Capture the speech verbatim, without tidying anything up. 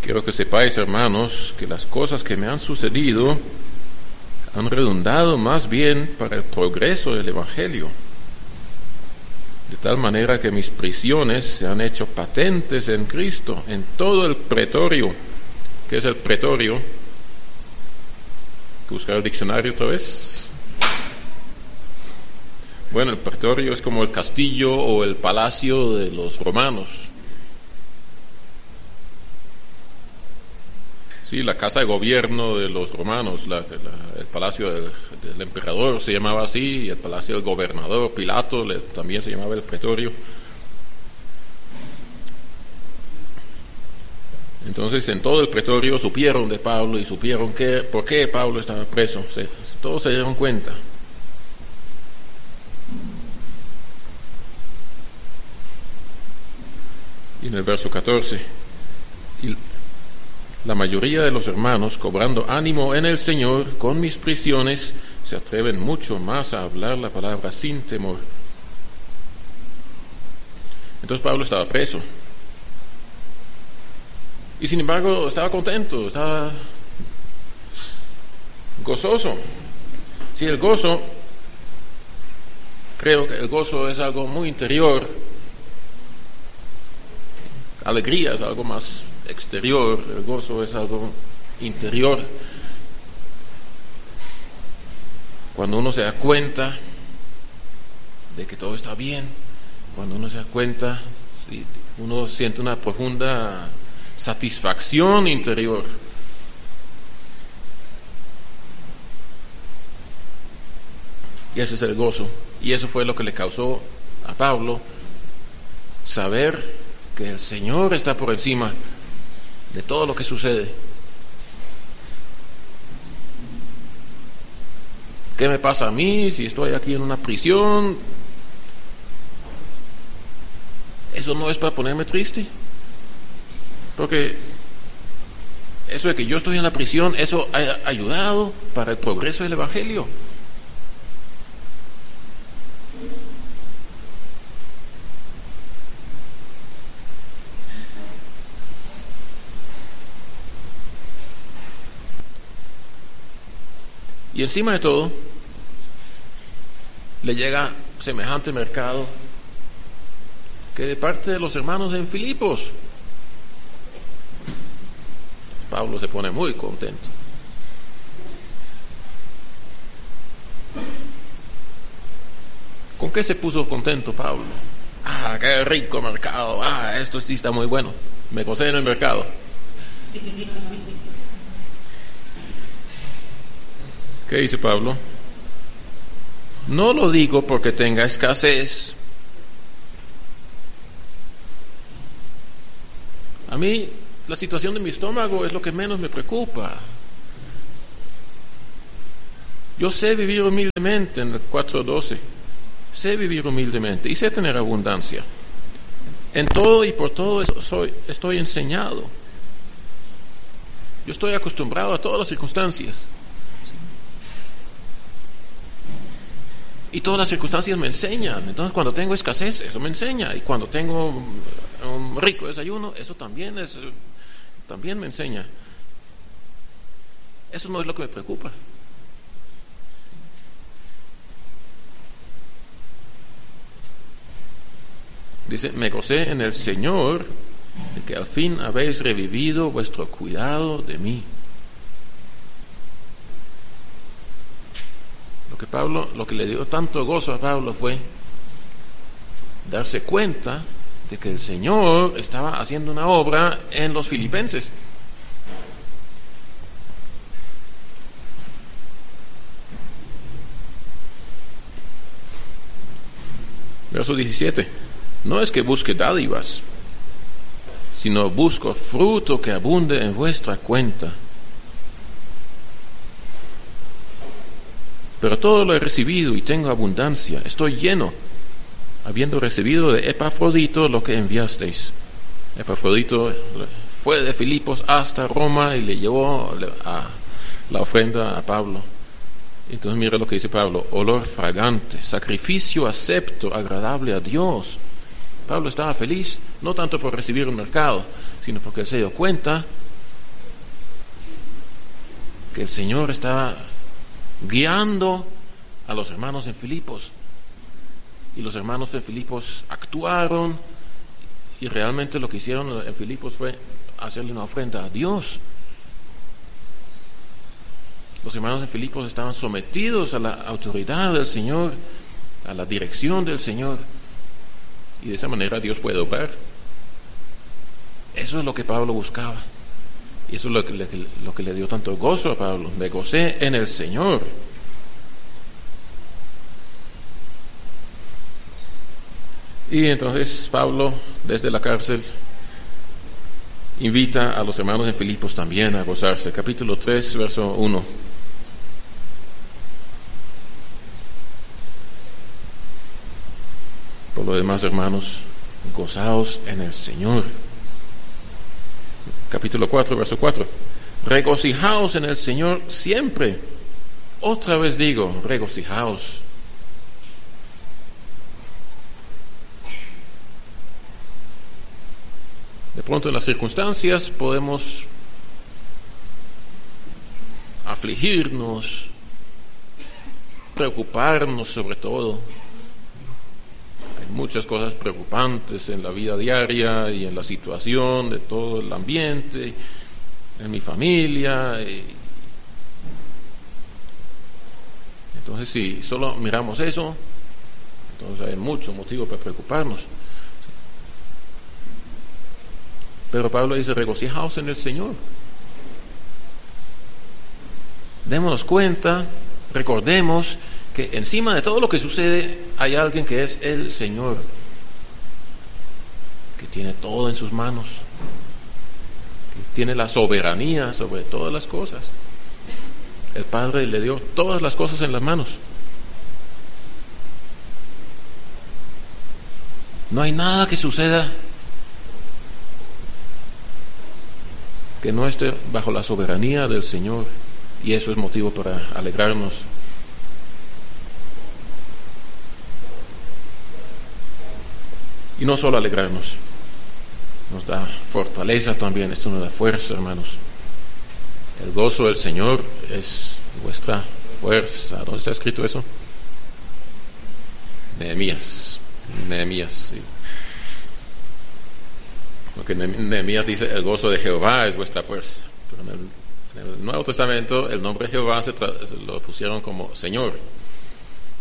Quiero que sepáis, hermanos, que las cosas que me han sucedido han redundado más bien para el progreso del Evangelio, de tal manera que mis prisiones se han hecho patentes en Cristo, en todo el pretorio. ¿Qué es el pretorio? Hay que buscar el diccionario otra vez. Bueno, el pretorio es como el castillo o el palacio de los romanos. Sí, la casa de gobierno de los romanos, la, la, el palacio del, del emperador se llamaba así, y el palacio del gobernador Pilato le, también se llamaba el pretorio. Entonces, en todo el pretorio supieron de Pablo y supieron que, por qué Pablo estaba preso. Se, todos se dieron cuenta. Y en el verso catorce, y la mayoría de los hermanos, cobrando ánimo en el Señor con mis prisiones, se atreven mucho más a hablar la palabra sin temor. Entonces Pablo estaba preso. Y sin embargo estaba contento, estaba gozoso. Sí, el gozo, creo que el gozo es algo muy interior. Alegría es algo más exterior, el gozo es algo interior. Cuando uno se da cuenta de que todo está bien, cuando uno se da cuenta, sí, uno siente una profunda satisfacción interior. Y ese es el gozo. Y eso fue lo que le causó a Pablo saber que el Señor está por encima de todo lo que sucede. ¿Qué me pasa a mí si estoy aquí en una prisión? Eso no es para ponerme triste, porque eso de que yo estoy en la prisión, eso ha ayudado para el progreso del Evangelio. Y encima de todo, le llega semejante mercado que de parte de los hermanos en Filipos, Pablo se pone muy contento. ¿Con qué se puso contento Pablo? Ah, qué rico mercado, ah, esto sí está muy bueno, me gocé en el mercado. ¿Qué dice Pablo? No lo digo porque tenga escasez. A mí la situación de mi estómago es lo que menos me preocupa. Yo sé vivir humildemente en el cuatro doce. Sé vivir humildemente y sé tener abundancia. En todo y por todo eso soy, estoy enseñado. Yo estoy acostumbrado a todas las circunstancias. Y todas las circunstancias me enseñan. Entonces cuando tengo escasez, eso me enseña. Y cuando tengo un rico desayuno, eso también es, también me enseña. Eso no es lo que me preocupa. Dice, me gocé en el Señor de que al fin habéis revivido vuestro cuidado de mí. Que Pablo, lo que le dio tanto gozo a Pablo fue darse cuenta de que el Señor estaba haciendo una obra en los filipenses. Verso diecisiete. No es que busque dádivas, sino busco fruto que abunde en vuestra cuenta. Pero todo lo he recibido y tengo abundancia, estoy lleno, habiendo recibido de Epafrodito lo que enviasteis. Epafrodito fue de Filipos hasta Roma y le llevó a la ofrenda a Pablo. Entonces mira lo que dice Pablo: olor fragante, sacrificio acepto, agradable a Dios. Pablo estaba feliz, no tanto por recibir un mercado, sino porque él se dio cuenta que el Señor estaba guiando a los hermanos en Filipos. Y los hermanos en Filipos actuaron, y realmente lo que hicieron en Filipos fue hacerle una ofrenda a Dios. Los hermanos en Filipos estaban sometidos a la autoridad del Señor, a la dirección del Señor, y de esa manera Dios puede obrar. Eso es lo que Pablo buscaba, y eso es lo que, le, lo que le dio tanto gozo a Pablo. Me gocé en el Señor. Y entonces Pablo, desde la cárcel, invita a los hermanos en Filipos también a gozarse. Capítulo tres, verso uno. Por lo demás, hermanos, gozaos en el Señor. Capítulo cuatro, verso cuatro. Regocijaos en el Señor siempre. Otra vez digo, regocijaos. De pronto en las circunstancias podemos afligirnos, preocuparnos sobre todo. Hay muchas cosas preocupantes en la vida diaria y en la situación de todo el ambiente, en mi familia. Y entonces, si solo miramos eso, entonces hay mucho motivo para preocuparnos. Pero Pablo dice, regocijaos en el Señor. Démonos cuenta, recordemos que encima de todo lo que sucede hay alguien que es el Señor, que tiene todo en sus manos, que tiene la soberanía sobre todas las cosas. El Padre le dio todas las cosas en las manos. No hay nada que suceda que no esté bajo la soberanía del Señor, y eso es motivo para alegrarnos. Y no solo alegrarnos, nos da fortaleza también. Esto nos da fuerza, hermanos. El gozo del Señor es vuestra fuerza. ¿Dónde está escrito eso? Nehemías. Nehemías, sí. Porque Nehemías dice, el gozo de Jehová es vuestra fuerza. Pero en el, en el Nuevo Testamento el nombre de Jehová se, tra- se lo pusieron como Señor.